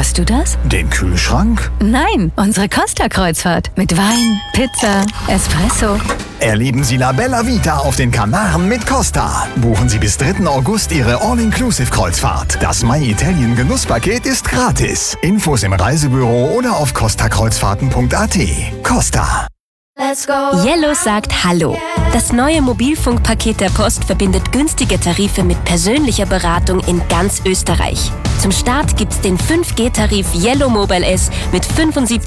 Warst du das? Den Kühlschrank? Nein, unsere Costa-Kreuzfahrt. Mit Wein, Pizza, Espresso. Erleben Sie La Bella Vita auf den Kanaren mit Costa. Buchen Sie bis 3. August Ihre All-Inclusive-Kreuzfahrt. Das My Italien Genusspaket ist gratis. Infos im Reisebüro oder auf costakreuzfahrten.at. Costa. Yellow sagt Hallo. Das neue Mobilfunkpaket der Post verbindet günstige Tarife mit persönlicher Beratung in ganz Österreich. Zum Start gibt's den 5G-Tarif Yellow Mobile S mit 75